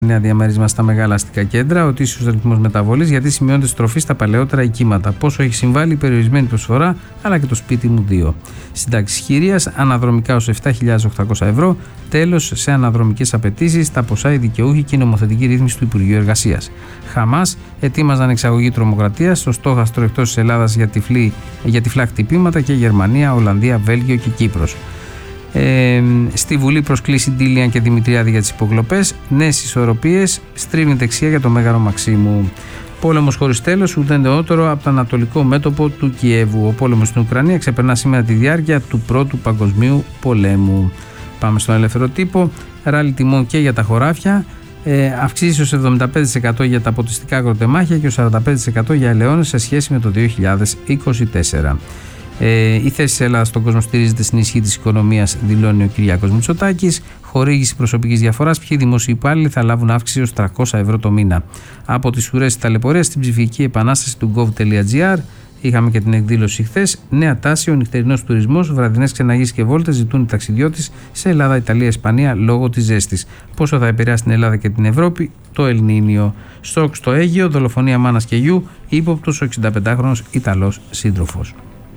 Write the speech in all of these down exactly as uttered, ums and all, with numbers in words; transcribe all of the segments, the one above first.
νέα διαμέρισμα στα μεγάλα αστικά κέντρα, ο ίσως ρυθμός μεταβολής, γιατί σημειώνεται στροφή στα παλαιότερα οικήματα. Πόσο έχει συμβάλει η περιορισμένη προσφορά, αλλά και το σπίτι μου δύο. Συντάξεις χειρίας, αναδρομικά ως επτά χιλιάδες οκτακόσια ευρώ. Τέλος, σε αναδρομικές απαιτήσεις, τα ποσά, οι δικαιούχοι και η νομοθετική ρύθμιση του Υπουργείου Εργασίας. Χαμάς ετοίμαζαν εξαγωγή τρομοκρατίας στο στόχαστρο εκτός της Ελλάδας για τυφλή, για τυφλά χτυπήματα και Γερμανία, Ολλανδία, Βέλγιο και Κύπρος. Ε, στη Βουλή προσκλήσει Ντίλιαν και Δημητριάδη για τις υποκλοπές. Νέες ισορροπίες, στρίβει δεξιά για το Μέγαρο Μαξίμου. Πόλεμος χωρίς τέλος, ούτε νεότερο από το ανατολικό μέτωπο του Κιέβου. Ο πόλεμος στην Ουκρανία ξεπερνά σήμερα τη διάρκεια του Πρώτου Παγκοσμίου Πολέμου. Πάμε στον ελεύθερο τύπο. Ράλι τιμών και για τα χωράφια. Ε, αυξήσεις ως εβδομήντα πέντε τοις εκατό για τα ποτιστικά αγροτεμάχια και ως σαράντα πέντε τοις εκατό για ελαιώνες σε σχέση με το δύο χιλιάδες είκοσι τέσσερα. Ε, η θέση της Ελλάδας στον κόσμο στηρίζεται στην ισχύ της οικονομίας, δηλώνει ο Κυριάκος Μητσοτάκης. Χορήγηση προσωπικής διαφοράς, ποιοι δημόσιοι υπάλληλοι θα λάβουν αύξηση ως τριακόσια ευρώ το μήνα. Από τις ουρές της ταλαιπωρίας στην ψηφιακή επανάσταση του gov.gr. Είχαμε και την εκδήλωση χθες. Νέα τάση, ο νυχτερινός τουρισμός, βραδινές ξεναγήσεις και βόλτες ζητούν οι ταξιδιώτες σε Ελλάδα, Ιταλία, Ισπανία λόγω της ζέστης. Πόσο θα επηρεάσει την Ελλάδα και την Ευρώπη, το Ελνίνιο. Στόκ στο Αίγυο, δολοφονία μάνας και γιου, ύποπτος ο εξηνταπεντάχρονος Ιταλός σύντροφος.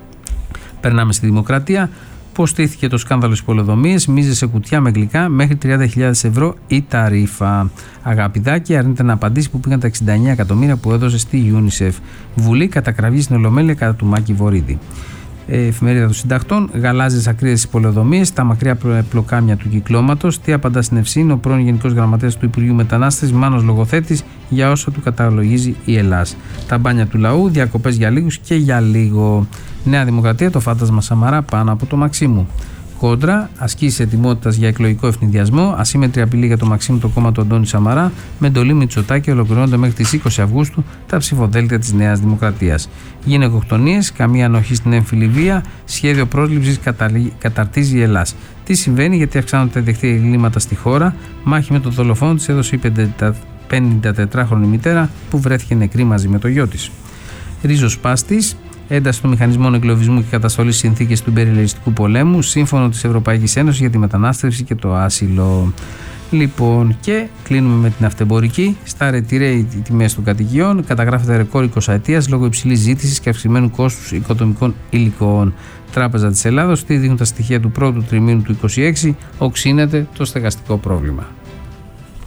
Περνάμε στη Δημοκρατία. Πώς στήθηκε το σκάνδαλο στις πολεοδομίες, μίζε σε κουτιά με γλυκά μέχρι τριάντα χιλιάδες ευρώ η ταρίφα. Αγαπηδάκη αρνείται να απαντήσει που πήγαν τα εξήντα εννέα εκατομμύρια που έδωσε στη UNICEF. Βουλή κατακραυγή στην Ολομέλεια κατά του Μάκη Βορίδη. Ε, εφημερίδα των Συντακτών. Γαλάζιες ακρίες στις πολεοδομίες, τα μακριά πλοκάμια του κυκλώματος. Τι απαντά στην Ευσύνη ο πρώην Γενικός Γραμματέας του Υπουργείου Μετανάστευσης Μάνος Λογοθέτης για όσα του καταλογίζει η Ελλάς. Τα μπάνια του λαού, διακοπές για λίγους και για λίγο. Νέα Δημοκρατία, το φάντασμα Σαμαρά πάνω από το Μαξίμου. Κόντρα, ασκήσεις ετοιμότητας για εκλογικό ευνηδιασμό, ασύμμετρη απειλή για το Μαξίμου το κόμμα του Αντώνη Σαμαρά, με εντολή Μητσοτάκη ολοκληρώνονται μέχρι τις είκοσι Αυγούστου τα ψηφοδέλτια της Νέας Δημοκρατίας. Γυναικοκτονίες, καμία ανοχή στην έμφυλη βία, σχέδιο πρόσληψης καταρτίζει η Ελλάς. Τι συμβαίνει, γιατί αυξάνονται τα δεχτή εγκλήματα στη χώρα, μάχη με τον δολοφόνο της έδωσε η πενηντατετράχρονη μητέρα που βρέθηκε νεκρή μαζί με το γιο της. Ρίζος Πάστης. Ένταση των μηχανισμών εγκλωβισμού και καταστολή στις συνθήκες του υπερελεγιστικού πολέμου, σύμφωνο της Ευρωπαϊκής Ένωσης για τη μετανάστευση και το άσυλο. Λοιπόν, και κλείνουμε με την αυτεμπορική. Στα ρετυρέ οι τιμές των κατοικιών, καταγράφεται ρεκόρ εικοσαετίας λόγω υψηλής ζήτησης και αυξημένου κόστους οικοδομικών υλικών. Τράπεζα της Ελλάδος, τι δείχνουν τα στοιχεία του πρώτου τριμήνου του είκοσι έξι, οξύνεται το στεγαστικό πρόβλημα.